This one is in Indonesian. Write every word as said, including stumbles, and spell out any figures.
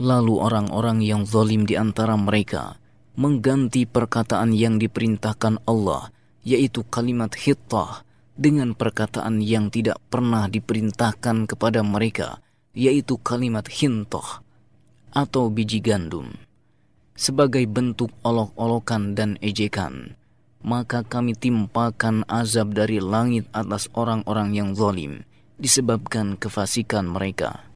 Lalu orang-orang yang zalim di antara mereka mengganti perkataan yang diperintahkan Allah, yaitu kalimat hittah, dengan perkataan yang tidak pernah diperintahkan kepada mereka, yaitu kalimat hintoh atau biji gandum, sebagai bentuk olok-olokan dan ejekan. Maka kami timpakan azab dari langit atas orang-orang yang zalim disebabkan kefasikan mereka.